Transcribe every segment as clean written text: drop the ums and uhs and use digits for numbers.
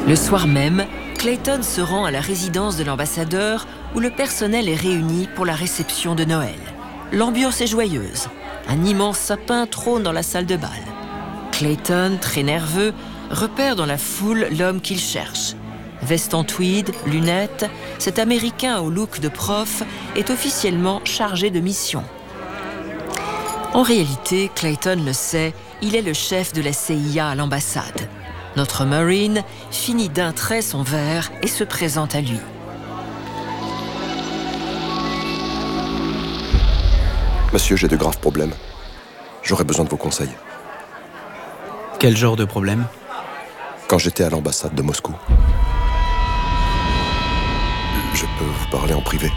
Le soir même, Clayton se rend à la résidence de l'ambassadeur où le personnel est réuni pour la réception de Noël. L'ambiance est joyeuse. Un immense sapin trône dans la salle de bal. Clayton, très nerveux, repère dans la foule l'homme qu'il cherche. Veste en tweed, lunettes, cet Américain au look de prof est officiellement chargé de mission. En réalité, Clayton le sait, il est le chef de la CIA à l'ambassade. Notre Marine finit d'un trait son verre et se présente à lui. Monsieur, j'ai de graves problèmes. J'aurais besoin de vos conseils. Quel genre de problème ? Quand j'étais à l'ambassade de Moscou. Je peux vous parler en privé.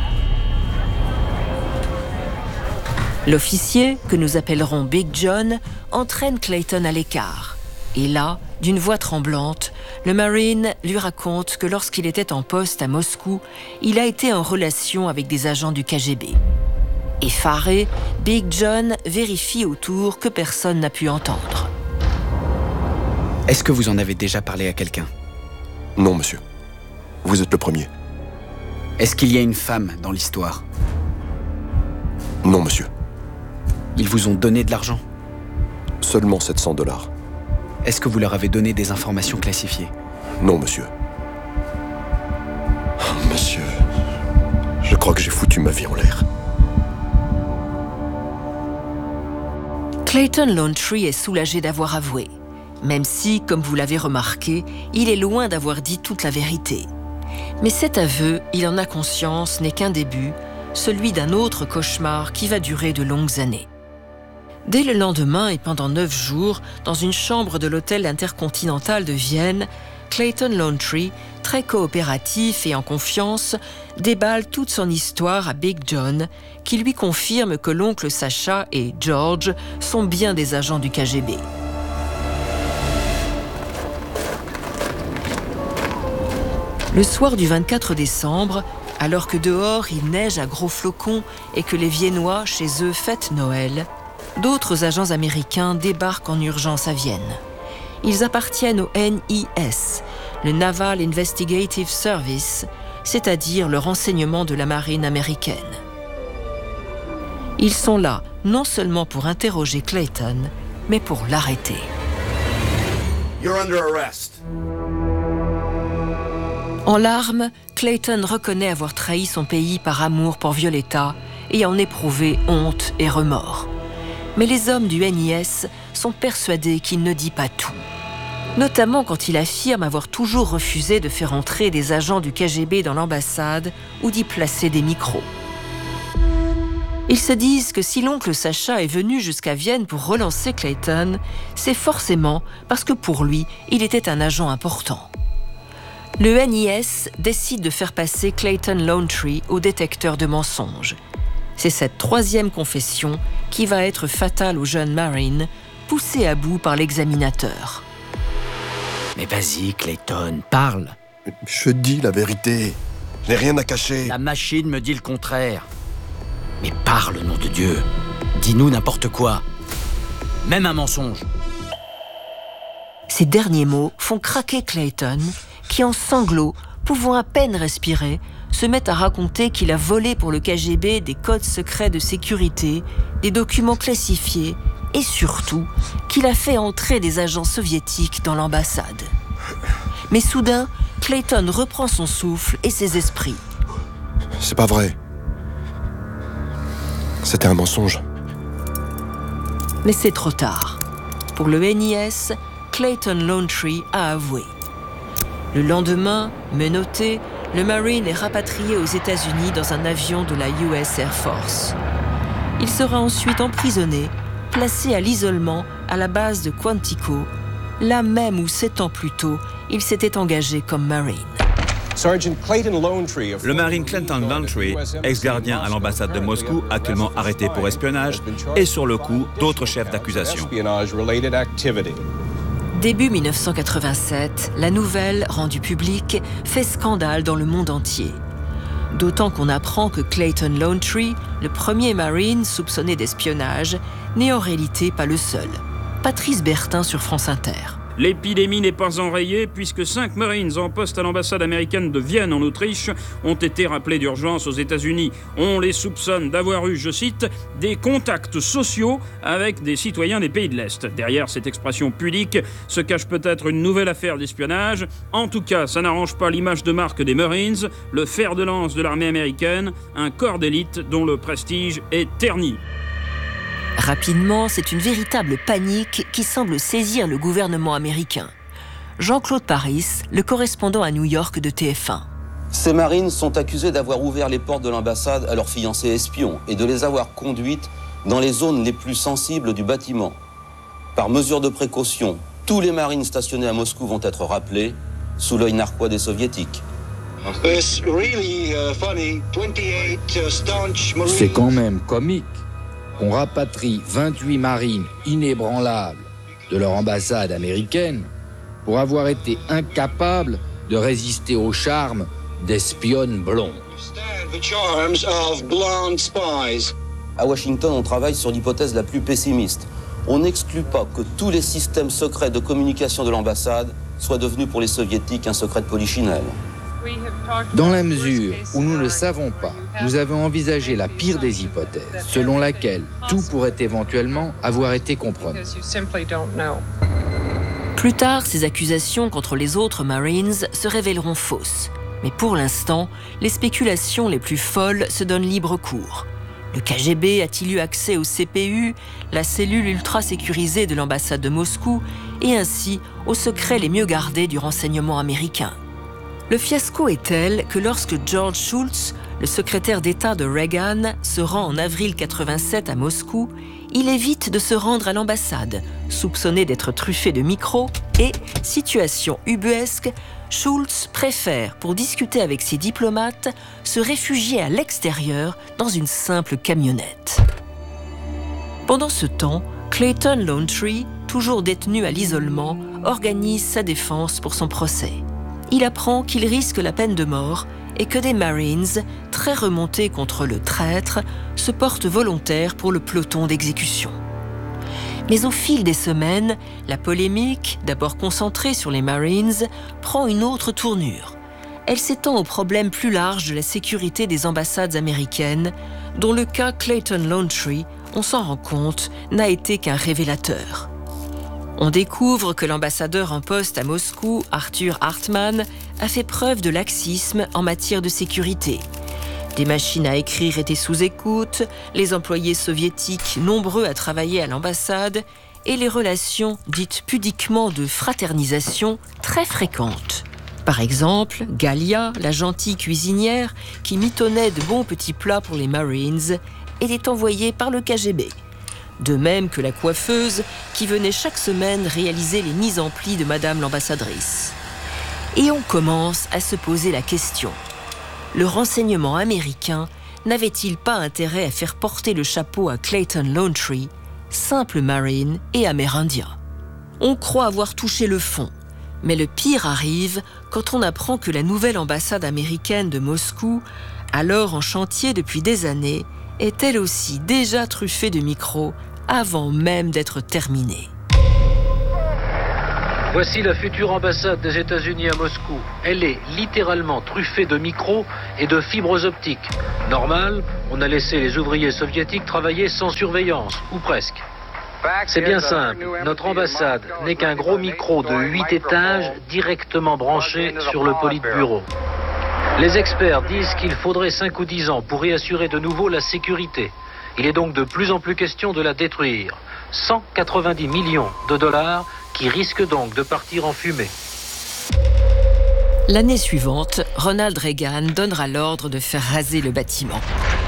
L'officier, que nous appellerons Big John, entraîne Clayton à l'écart. Et là, d'une voix tremblante, le Marine lui raconte que lorsqu'il était en poste à Moscou, il a été en relation avec des agents du KGB. Effaré, Big John vérifie autour que personne n'a pu entendre. Est-ce que vous en avez déjà parlé à quelqu'un ? Non, monsieur. Vous êtes le premier. Est-ce qu'il y a une femme dans l'histoire ? Non, monsieur. Ils vous ont donné de l'argent ? Seulement $700. Est-ce que vous leur avez donné des informations classifiées ? Non, monsieur. Oh, monsieur, je crois que j'ai foutu ma vie en l'air. Clayton Laundrie est soulagé d'avoir avoué, même si, comme vous l'avez remarqué, il est loin d'avoir dit toute la vérité. Mais cet aveu, il en a conscience, n'est qu'un début, celui d'un autre cauchemar qui va durer de longues années. Dès le lendemain et pendant 9 jours, dans une chambre de l'hôtel intercontinental de Vienne, Clayton Laundrie, très coopératif et en confiance, déballe toute son histoire à Big John, qui lui confirme que l'oncle Sacha et George sont bien des agents du KGB. Le soir du 24 décembre, alors que dehors il neige à gros flocons et que les Viennois, chez eux, fêtent Noël, d'autres agents américains débarquent en urgence à Vienne. Ils appartiennent au NIS, le Naval Investigative Service, c'est-à-dire le renseignement de la marine américaine. Ils sont là non seulement pour interroger Clayton, mais pour l'arrêter. You're under arrest. En larmes, Clayton reconnaît avoir trahi son pays par amour pour Violetta et en éprouver honte et remords. Mais les hommes du NIS sont persuadés qu'il ne dit pas tout. Notamment quand il affirme avoir toujours refusé de faire entrer des agents du KGB dans l'ambassade ou d'y placer des micros. Ils se disent que si l'oncle Sacha est venu jusqu'à Vienne pour relancer Clayton, c'est forcément parce que pour lui, il était un agent important. Le NIS décide de faire passer Clayton Laundrie au détecteur de mensonges. C'est cette 3e confession qui va être fatale au jeune Marine, poussé à bout par l'examinateur. Mais vas-y, Clayton, parle. Je dis la vérité. Je n'ai rien à cacher. La machine me dit le contraire. Mais parle, nom de Dieu. Dis-nous n'importe quoi. Même un mensonge. Ces derniers mots font craquer Clayton, qui en sanglots, pouvant à peine respirer, se met à raconter qu'il a volé pour le KGB des codes secrets de sécurité, des documents classifiés et surtout qu'il a fait entrer des agents soviétiques dans l'ambassade. Mais soudain, Clayton reprend son souffle et ses esprits. C'est pas vrai. C'était un mensonge. Mais c'est trop tard. Pour le NIS, Clayton Laundrie a avoué. Le lendemain, menotté, le Marine est rapatrié aux États-Unis dans un avion de la US Air Force. Il sera ensuite emprisonné, placé à l'isolement à la base de Quantico, là même où 7 ans plus tôt, il s'était engagé comme Marine. Le Marine Clayton Laundrie, ex-gardien à l'ambassade de Moscou, actuellement arrêté pour espionnage, et sur le coup, d'autres chefs d'accusation. Début 1987, la nouvelle, rendue publique, fait scandale dans le monde entier. D'autant qu'on apprend que Clayton Laundrie, le premier Marine soupçonné d'espionnage, n'est en réalité pas le seul. Patrice Bertin sur France Inter. L'épidémie n'est pas enrayée puisque 5 Marines en poste à l'ambassade américaine de Vienne en Autriche ont été rappelés d'urgence aux États-Unis. On les soupçonne d'avoir eu, je cite, des contacts sociaux avec des citoyens des pays de l'Est. Derrière cette expression pudique se cache peut-être une nouvelle affaire d'espionnage. En tout cas, ça n'arrange pas l'image de marque des Marines, le fer de lance de l'armée américaine, un corps d'élite dont le prestige est terni. Rapidement, c'est une véritable panique qui semble saisir le gouvernement américain. Jean-Claude Paris, le correspondant à New York de TF1. Ces marines sont accusés d'avoir ouvert les portes de l'ambassade à leurs fiancés espions et de les avoir conduites dans les zones les plus sensibles du bâtiment. Par mesure de précaution, tous les marines stationnés à Moscou vont être rappelés sous l'œil narquois des soviétiques. C'est quand même comique qu'on rapatrie 28 marines inébranlables de leur ambassade américaine pour avoir été incapables de résister au charme d'espionnes blondes. À Washington, on travaille sur l'hypothèse la plus pessimiste. On n'exclut pas que tous les systèmes secrets de communication de l'ambassade soient devenus pour les soviétiques un secret de polichinelle. Dans la mesure où nous ne savons pas, nous avons envisagé la pire des hypothèses, selon laquelle tout pourrait éventuellement avoir été compromis. Plus tard, ces accusations contre les autres Marines se révéleront fausses. Mais pour l'instant, les spéculations les plus folles se donnent libre cours. Le KGB a-t-il eu accès au CPU, la cellule ultra sécurisée de l'ambassade de Moscou, et ainsi aux secrets les mieux gardés du renseignement américain? Le fiasco est tel que lorsque George Shultz, le secrétaire d'État de Reagan, se rend en avril 87 à Moscou, il évite de se rendre à l'ambassade, soupçonné d'être truffé de micros, et, situation ubuesque, Shultz préfère, pour discuter avec ses diplomates, se réfugier à l'extérieur dans une simple camionnette. Pendant ce temps, Clayton Launtree, toujours détenu à l'isolement, organise sa défense pour son procès. Il apprend qu'il risque la peine de mort et que des Marines, très remontés contre le traître, se portent volontaires pour le peloton d'exécution. Mais au fil des semaines, la polémique, d'abord concentrée sur les Marines, prend une autre tournure. Elle s'étend au problème plus large de la sécurité des ambassades américaines, dont le cas Clayton Launtree, on s'en rend compte, n'a été qu'un révélateur. On découvre que l'ambassadeur en poste à Moscou, Arthur Hartmann, a fait preuve de laxisme en matière de sécurité. Des machines à écrire étaient sous écoute, les employés soviétiques nombreux à travailler à l'ambassade et les relations dites pudiquement de fraternisation très fréquentes. Par exemple, Galia, la gentille cuisinière qui mitonnait de bons petits plats pour les Marines, était envoyée par le KGB. De même que la coiffeuse qui venait chaque semaine réaliser les mises en plis de Madame l'ambassadrice. Et on commence à se poser la question. Le renseignement américain n'avait-il pas intérêt à faire porter le chapeau à Clayton Launtree, simple marine et amérindien? On croit avoir touché le fond, mais le pire arrive quand on apprend que la nouvelle ambassade américaine de Moscou, alors en chantier depuis des années, est elle aussi déjà truffée de micros avant même d'être terminée. Voici la future ambassade des États-Unis à Moscou. Elle est littéralement truffée de micros et de fibres optiques. Normal, on a laissé les ouvriers soviétiques travailler sans surveillance, ou presque. C'est bien simple, notre ambassade n'est qu'un gros micro de 8 étages directement branché sur le Politburo. Les experts disent qu'il faudrait 5 ou 10 ans pour réassurer de nouveau la sécurité. Il est donc de plus en plus question de la détruire. 190 millions de dollars qui risquent donc de partir en fumée. L'année suivante, Ronald Reagan donnera l'ordre de faire raser le bâtiment.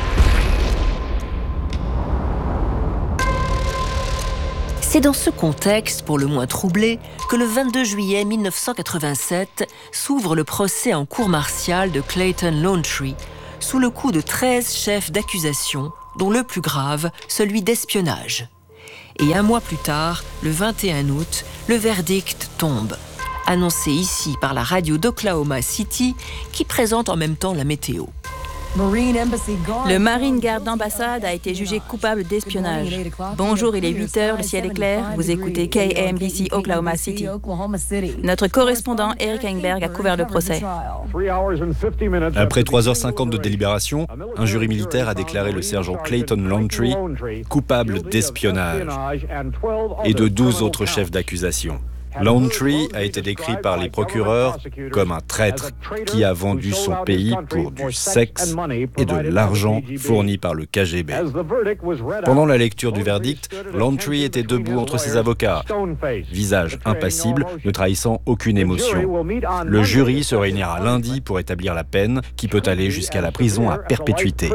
C'est dans ce contexte, pour le moins troublé, que le 22 juillet 1987 s'ouvre le procès en cour martiale de Clayton Launtree, sous le coup de 13 chefs d'accusation, dont le plus grave, celui d'espionnage. Et un mois plus tard, le 21 août, le verdict tombe, annoncé ici par la radio d'Oklahoma City, qui présente en même temps la météo. Le Marine Guard d'ambassade a été jugé coupable d'espionnage. Bonjour, il est 8h, le ciel est clair. Vous écoutez KMBC Oklahoma City. Notre correspondant Eric Engberg a couvert le procès. Après 3h50 de délibération, un jury militaire a déclaré le sergent Clayton Lowndtree coupable d'espionnage et de 12 autres chefs d'accusation. Lowndtree a été décrit par les procureurs comme un traître qui a vendu son pays pour du sexe et de l'argent fourni par le KGB. Pendant la lecture du verdict, Lowndtree était debout entre ses avocats, visage impassible, ne trahissant aucune émotion. Le jury se réunira lundi pour établir la peine qui peut aller jusqu'à la prison à perpétuité.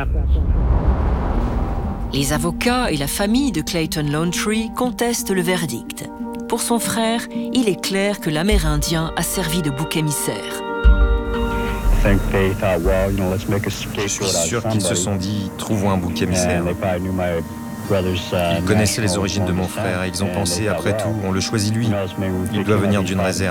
Les avocats et la famille de Clayton Lowndtree contestent le verdict. Pour son frère, il est clair que l'Amérindien a servi de bouc émissaire. Je suis sûr qu'ils se sont dit « trouvons un bouc émissaire ». Ils connaissaient les origines de mon frère et ils ont pensé « après tout, on le choisit lui, il doit venir d'une réserve ».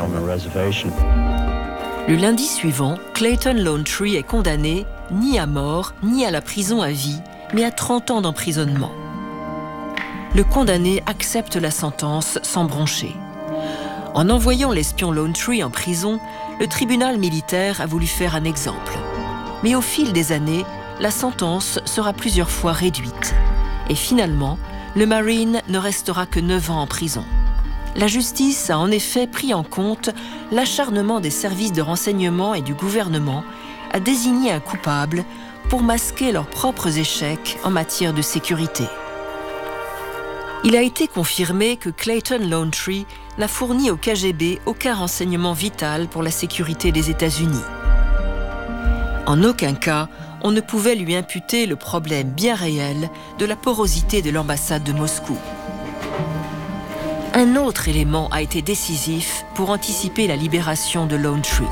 Le lundi suivant, Clayton Lowndtree est condamné ni à mort ni à la prison à vie, mais à 30 ans d'emprisonnement. Le condamné accepte la sentence sans broncher. En envoyant l'espion Lowndtree en prison, le tribunal militaire a voulu faire un exemple. Mais au fil des années, la sentence sera plusieurs fois réduite. Et finalement, le Marine ne restera que 9 ans en prison. La justice a en effet pris en compte l'acharnement des services de renseignement et du gouvernement à désigner un coupable pour masquer leurs propres échecs en matière de sécurité. Il a été confirmé que Clayton Lowndtree n'a fourni au KGB aucun renseignement vital pour la sécurité des États-Unis. En aucun cas, on ne pouvait lui imputer le problème bien réel de la porosité de l'ambassade de Moscou. Un autre élément a été décisif pour anticiper la libération de Lowndtree.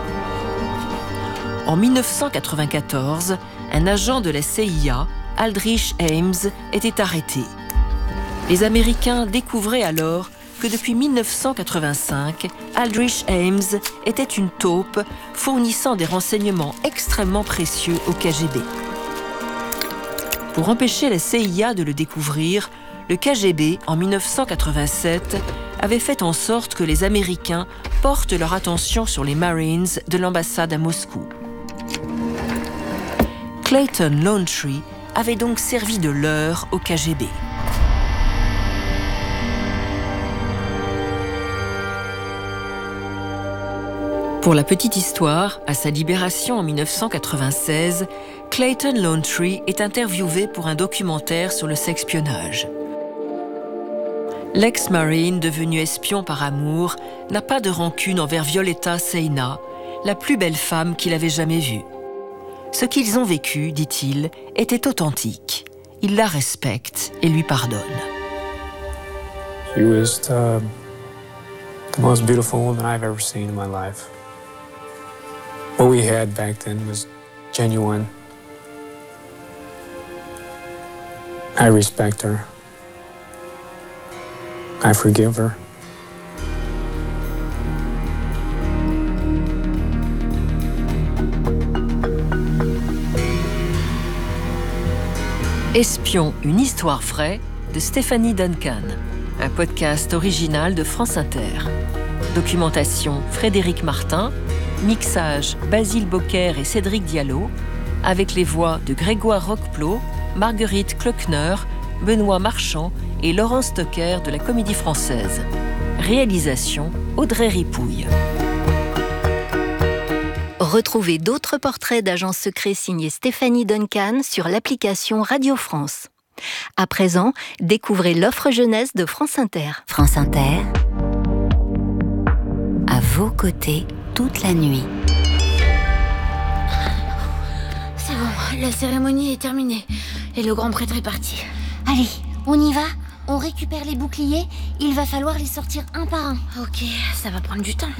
En 1994, un agent de la CIA, Aldrich Ames, était arrêté. Les Américains découvraient alors que depuis 1985, Aldrich Ames était une taupe fournissant des renseignements extrêmement précieux au KGB. Pour empêcher la CIA de le découvrir, le KGB, en 1987, avait fait en sorte que les Américains portent leur attention sur les Marines de l'ambassade à Moscou. Clayton Lowndtree avait donc servi de leurre au KGB. Pour la petite histoire, à sa libération en 1996, Clayton Lowndtree est interviewé pour un documentaire sur le sexpionnage. L'ex-marine devenu espion par amour n'a pas de rancune envers Violetta Seyna, la plus belle femme qu'il avait jamais vue. Ce qu'ils ont vécu, dit-il, était authentique. Il la respecte et lui pardonne. She was the most beautiful woman I've ever seen in my life. What we had back then was genuine. I respect her. I forgive her. Espion, une histoire vraie de Stéphanie Duncan, un podcast original de France Inter. Documentation Frédéric Martin, mixage Basile Bocquer et Cédric Diallo, avec les voix de Grégoire Roqueplot, Marguerite Klockner, Benoît Marchand et Laurent Stocker de la Comédie Française. Réalisation Audrey Ripouille. Retrouvez d'autres portraits d'agents secrets signés Stéphanie Duncan sur l'application Radio France. À présent, découvrez l'offre jeunesse de France Inter. France Inter, à vos côtés toute la nuit. C'est bon, la cérémonie est terminée et le grand prêtre est parti. Allez, on y va? On récupère les boucliers, il va falloir les sortir un par un. Ok, ça va prendre du temps.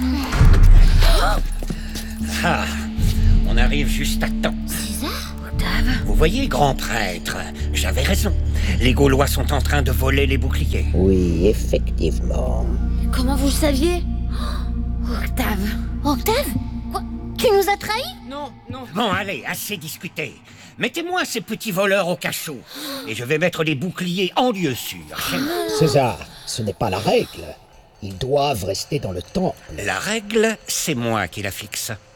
Ah, on arrive juste à temps. César? Octave? Vous voyez, grand prêtre, j'avais raison. Les Gaulois sont en train de voler les boucliers. Oui, effectivement. Comment vous le saviez? Octave? Octave? Quoi? Tu nous as trahis? Non. Bon, allez, assez discuté. Mettez-moi ces petits voleurs au cachot. Et je vais mettre les boucliers en lieu sûr. César, ce n'est pas la règle. Ils doivent rester dans le temple. La règle, c'est moi qui la fixe.